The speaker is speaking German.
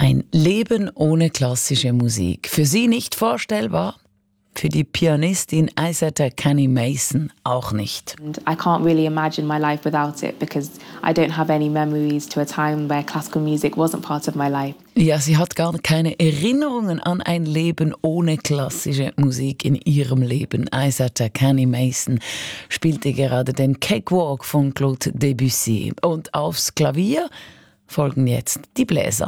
Ein Leben ohne klassische Musik. Für sie nicht vorstellbar, für die Pianistin Isetta Kenny Mason auch nicht. I can't really imagine my life without it because I don't have any memories to a time where classical music wasn't part of my life. Ja, sie hat gar keine Erinnerungen an ein Leben ohne klassische Musik in ihrem Leben. Isetta Kenny Mason spielte gerade den Cakewalk von Claude Debussy. Und aufs Klavier folgen jetzt die Bläser.